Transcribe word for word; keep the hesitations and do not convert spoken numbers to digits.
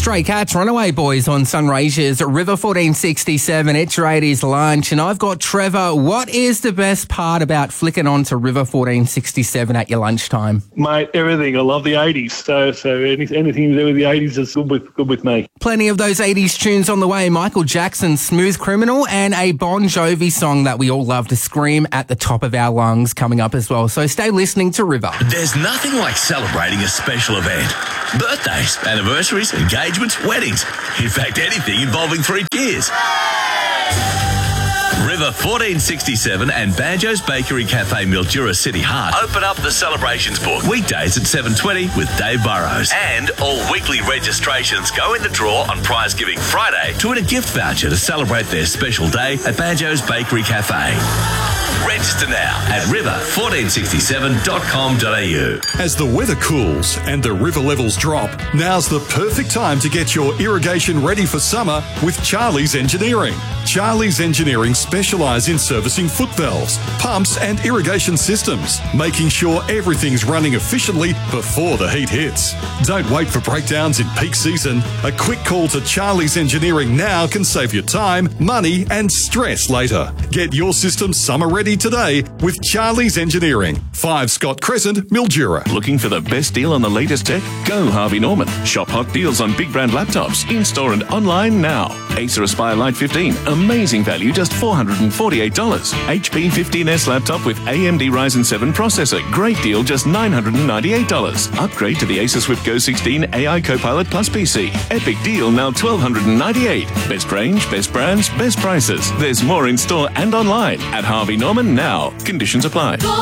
Stray Cats, Runaway Boys on Sunraysia's River fourteen sixty-seven. It's your eighties lunch, and I've got Trevor. What is the best part about flicking on to River fourteen sixty-seven at your lunchtime? Mate, everything. I love the eighties, so so any, anything to do with the eighties is good with good with me. Plenty of those eighties tunes on the way. Michael Jackson's Smooth Criminal and a Bon Jovi song that we all love to scream at the top of our lungs coming up as well. So stay listening to River. There's nothing like celebrating a special event. Birthdays, anniversaries, engagements, weddings. In fact, anything involving three cheers. River fourteen sixty-seven and Banjo's Bakery Cafe Mildura City Heart open up the celebrations book weekdays at seven twenty with Dave Burrows. And all weekly registrations go in the draw on Prize Giving Friday to win a gift voucher to celebrate their special day at Banjo's Bakery Cafe. Register now at river fourteen sixty-seven dot com dot a u. As the weather cools and the river levels drop, now's the perfect time to get your irrigation ready for summer with Charlie's Engineering. Charlie's Engineering specialise in servicing foot valves, pumps and irrigation systems, making sure everything's running efficiently before the heat hits. Don't wait for breakdowns in peak season. A quick call to Charlie's Engineering now can save you time, money and stress later. Get your system summer ready today with Charlie's Engineering. five Scott Crescent, Mildura. Looking for the best deal on the latest tech? Go Harvey Norman. Shop hot deals on big brand laptops, in-store and online now. Acer Aspire Lite fifteen, amazing value, just four hundred forty-eight dollars. H P fifteen S laptop with A M D Ryzen seven processor, great deal, just nine hundred ninety-eight dollars. Upgrade to the Acer Swift Go sixteen A I Copilot Plus P C. Epic deal, now one thousand two hundred ninety-eight dollars. Best range, best brands, best prices. There's more in store and online at Harvey Norman now. Conditions apply.